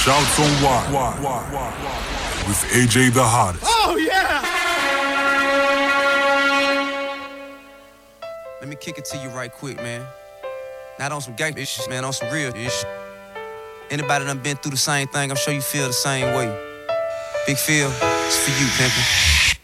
Shouts on Why with AJ the Hottest. Oh, yeah! Let me kick it to you right quick, man. Not on some gangsta shit, man, on some real shit. Anybody done been through the same thing, I'm sure you feel the same way. Big Phil, it's for you, pimpin'.